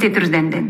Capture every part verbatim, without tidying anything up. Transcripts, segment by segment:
Честит рожден ден!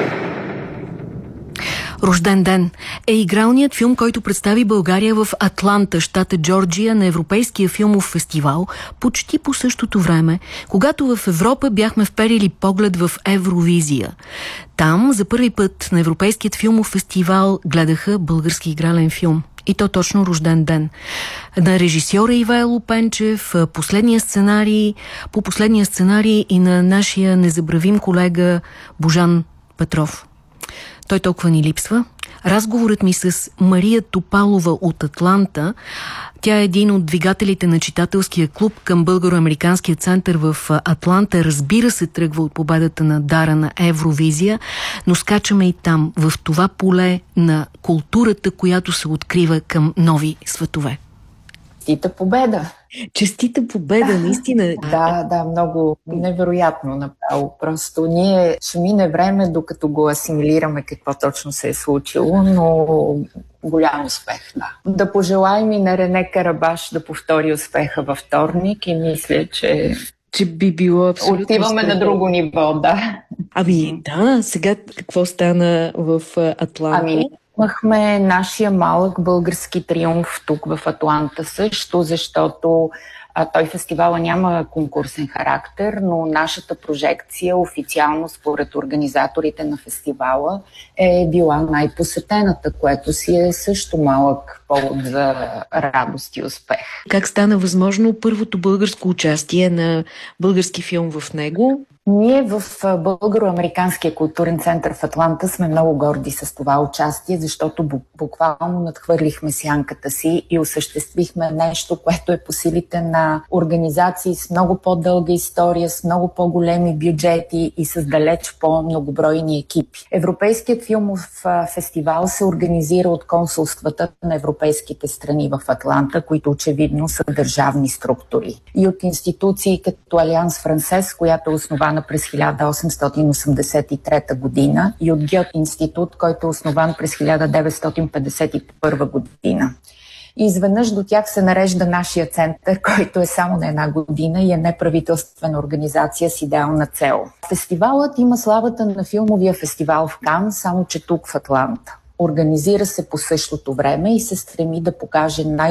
Рожден ден е игралният филм, който представи България в Атланта, щата Джорджия, на Европейския филмов фестивал, почти по същото време, когато в Европа бяхме вперили поглед в Евровизия. Там за първи път на Европейският филмов фестивал гледаха български игрален филм. И то точно Рожден ден. На режисьора Ивайло Пенчев, последния сценарий, по последния сценарий и на нашия незабравим колега Божан Петров. Той толкова ни липсва. Разговорът ми с Мария Топалова от Атланта, тя е един от двигателите на читателския клуб към Българо-американския център в Атланта. Разбира се, тръгва от победата на Дара на Евровизия, но скачаме и там, в това поле на културата, която се открива към нови светове. Честита победа! Честита победа, наистина. Да, да, много невероятно направо. Просто ние ще мине време, докато го асимилираме какво точно се е случило, но голям успех, да. Да пожелаем и на Рене Карабаш да повтори успеха във вторник и мисля, че че би било абсолютно... Отиваме на друго ниво, да. Ами да, сега какво стана в Атланта? Ами имахме нашия малък български триумф тук в Атланта също, защото а, той фестивала няма конкурсен характер, но нашата прожекция официално според организаторите на фестивала е била най-посетената, което си е също малък повод за радост и успех. Как стана възможно първото българско участие на български филм в него? Ние в Българо-американския културен център в Атланта сме много горди с това участие, защото буквално надхвърлихме сянката си и осъществихме нещо, което е по силите на организации с много по-дълга история, с много по-големи бюджети и с далеч по-многобройни екипи. Европейският филмов фестивал се организира от консулствата на европейските страни в Атланта, които очевидно са държавни структури, и от институции като Алианс Франсес, която е основана през хиляда осемстотин осемдесет и трета година, и от Гьоте институт, който е основан през хиляда деветстотин петдесет и първа година. И изведнъж до тях се нарежда нашия център, който е само на една година и е неправителствена организация с идеална цел. Фестивалът има славата на филмовия фестивал в Кан, само че тук в Атланта. Организира се по същото време и се стреми да покаже най-